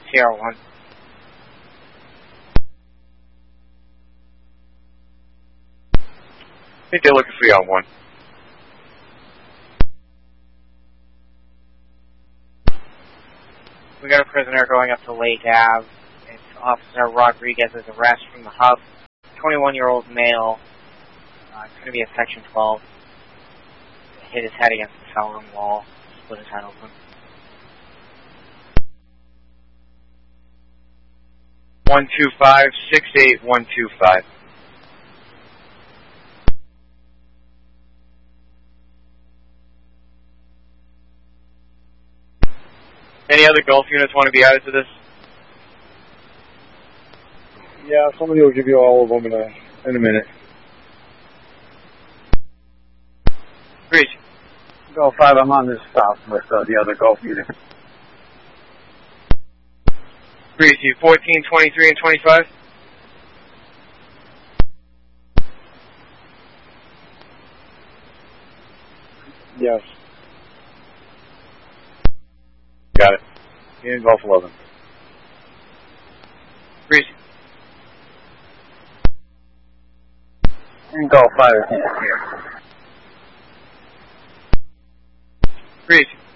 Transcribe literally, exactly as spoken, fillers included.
C R one. I think they're looking for you on one. We got a prisoner going up to Lake Ave. It's Officer Rodriguez's arrest from the hub. twenty-one-year-old male. Uh, it's going to be a Section twelve. Hit his head against the cell room wall. Split his head open. one two five, six eight one two five. Any other Gulf units want to be added to this? Yeah, somebody will give you all of them in a, in a minute. Breeze. Gulf five, I'm on this stop with uh, the other Gulf unit. Breeze, you fourteen, twenty-three, and twenty-five? Yes. Got it. In Gulf eleven. Breeze. In Gulf five, here. Breeze.